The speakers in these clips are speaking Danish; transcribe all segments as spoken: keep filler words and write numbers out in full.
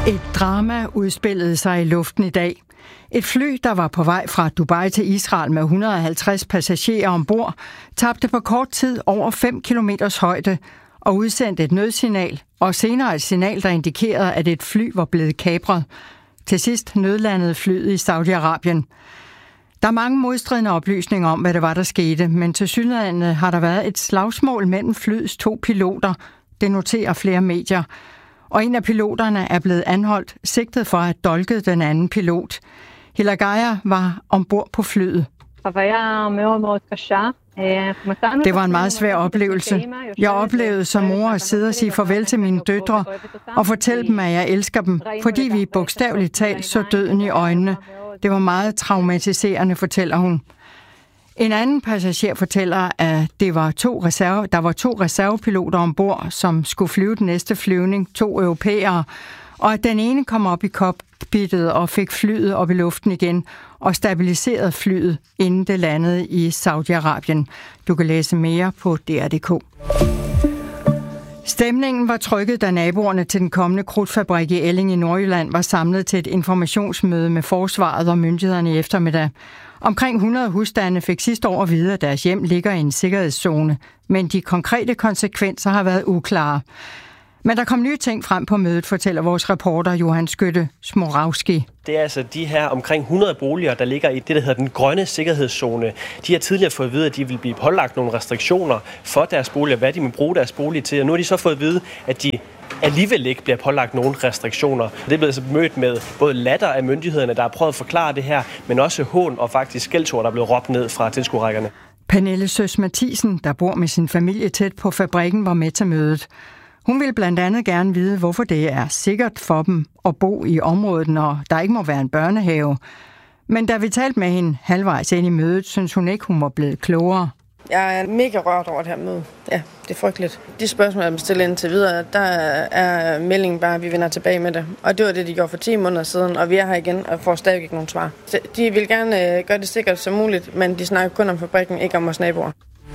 Et drama udspillede sig i luften i dag. Et fly, der var på vej fra Dubai til Israel med et hundrede og halvtreds passagerer ombord, tabte på kort tid over fem kilometers højde og udsendte et nødsignal, og senere et signal, der indikerede, at et fly var blevet kapret. Til sidst nødlandede flyet i Saudi-Arabien. Der er mange modstridende oplysninger om, hvad det var, der skete, men tilsyneladende har der været et slagsmål mellem flyets to piloter. Det noterer flere medier. Og en af piloterne er blevet anholdt, sigtet for at have dolket den anden pilot. Hilagaya var ombord på flyet. Det var en meget svær oplevelse. Jeg oplevede som mor at sidde og sige farvel til mine døtre og fortælle dem, at jeg elsker dem, fordi vi bogstaveligt talt så døden i øjnene. Det var meget traumatiserende, fortæller hun. En anden passager fortæller, at det var to reserve, der var to reservepiloter ombord, som skulle flyve den næste flyvning, to europæere, og at den ene kom op i cockpittet og fik flyet op i luften igen og stabiliserede flyet, inden det landede i Saudi-Arabien. Du kan læse mere på D R punktum d k. Stemningen var trykket, da naboerne til den kommende krudtfabrik i Elling i Nordjylland var samlet til et informationsmøde med forsvaret og myndighederne i eftermiddag. Omkring hundrede husstande fik sidste år at vide, at deres hjem ligger i en sikkerhedszone, men de konkrete konsekvenser har været uklare. Men der kom nye ting frem på mødet, fortæller vores reporter Johan Skytte Smorawski. Det er altså de her omkring hundrede boliger, der ligger i det, der hedder den grønne sikkerhedszone. De har tidligere fået at vide, at de vil blive pålagt nogle restriktioner for deres boliger, hvad de vil bruge deres bolig til. Og nu har de så fået at vide, at de alligevel ikke bliver pålagt nogle restriktioner. Det er blevet altså mødt med både latter af myndighederne, der har prøvet at forklare det her, men også hån og faktisk skældsord, der er blevet råbt ned fra tilskuerrækkerne. Pernille Søs Mathisen, der bor med sin familie tæt på fabrikken, var med til mødet. Hun vil blandt andet gerne vide, hvorfor det er sikkert for dem at bo i området, når der ikke må være en børnehave. Men da vi talte med hende halvvejs ind i mødet, synes hun ikke, hun var blevet klogere. Jeg er mega rørt over det her møde. Ja, det er frygteligt. De spørgsmål, jeg bestiller indtil videre, der er meldingen bare, at vi vender tilbage med det. Og det var det, de gjorde for ti måneder siden, og vi er her igen og får stadig ikke nogen svar. De vil gerne gøre det sikkert som muligt, men de snakker kun om fabrikken, ikke om vores naboer.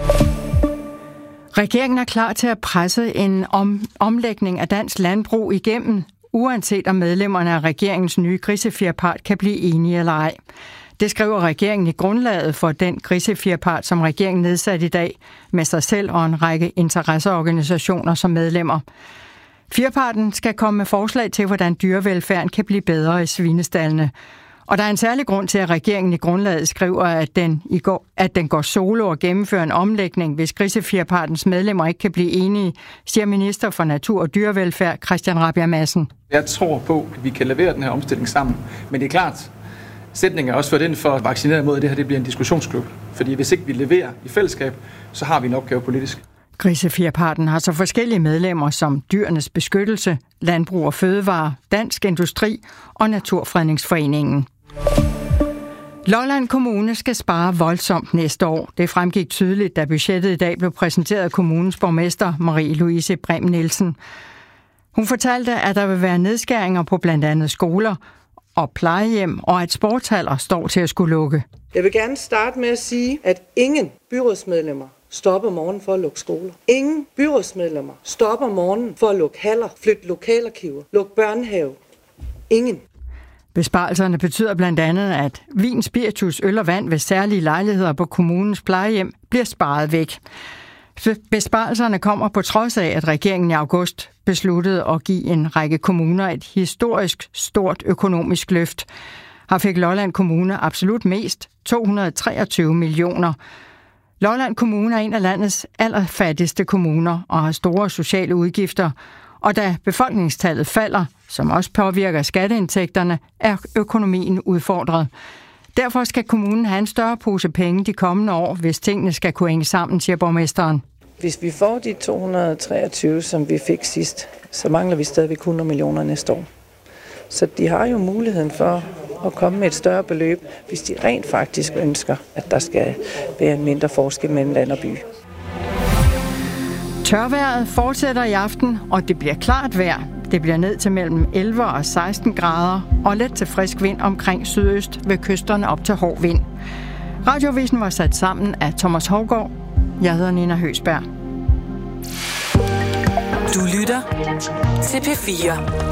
Regeringen er klar til at presse en om, omlægning af dansk landbrug igennem, uanset om medlemmerne af regeringens nye grisefjerpart kan blive enige eller ej. Det skriver regeringen i grundlaget for den grisefjerpart, som regeringen nedsatte i dag, med sig selv og en række interesseorganisationer som medlemmer. Fjerparten skal komme med forslag til, hvordan dyrevelfærden kan blive bedre i svinestaldene. Og der er en særlig grund til, at regeringen i grundlaget skriver, at den, i går, at den går solo og gennemfører en omlægning, hvis grisefjerpartens medlemmer ikke kan blive enige, siger minister for natur og dyrevelfærd Christian Rabjerg Madsen. Jeg tror på, at vi kan levere den her omstilling sammen, men det er klart, sætningen er også ført ind for at vaccinere mod, at det her det bliver en diskussionsklub. Fordi hvis ikke vi leverer i fællesskab, så har vi en opgave politisk. Grisefjerparten har så forskellige medlemmer som Dyrenes Beskyttelse, Landbrug og Fødevare, Dansk Industri og Naturfredningsforeningen. Lolland Kommune skal spare voldsomt næste år. Det fremgik tydeligt, da budgettet i dag blev præsenteret af kommunens borgmester Marie-Louise Brehm Nielsen. Hun fortalte, at der vil være nedskæringer på blandt andet skoler og plejehjem, og at sportshaller står til at skulle lukke. Jeg vil gerne starte med at sige, at ingen byrådsmedlemmer stopper morgenen for at lukke skoler. Ingen byrådsmedlemmer stopper morgenen for at lukke haller, flytte lokalarkiver, lukke børnehave. Ingen. Besparelserne betyder blandt andet, at vin, spiritus, øl og vand ved særlige lejligheder på kommunens plejehjem bliver sparet væk. Besparelserne kommer på trods af, at regeringen i august besluttede at give en række kommuner et historisk stort økonomisk løft. Her fik Lolland Kommune absolut mest, to hundrede og treogtyve millioner. Lolland Kommune er en af landets allerfattigste kommuner og har store sociale udgifter, og da befolkningstallet falder, som også påvirker skatteindtægterne, er økonomien udfordret. Derfor skal kommunen have en større pose penge de kommende år, hvis tingene skal kunne hænge sammen, siger borgmesteren. Hvis vi får de to hundrede og treogtyve, som vi fik sidst, så mangler vi stadigvæk hundrede millioner næste år. Så de har jo muligheden for at komme med et større beløb, hvis de rent faktisk ønsker, at der skal være en mindre forskel mellem land og by. Tørvejret fortsætter i aften, og det bliver klart vejr. Det bliver ned til mellem elleve og seksten grader, og let til frisk vind omkring sydøst ved kysterne op til hård vind. Radiovisen var sat sammen af Thomas Hougaard. Jeg hedder Nina Høsberg. Du lytter til P fire.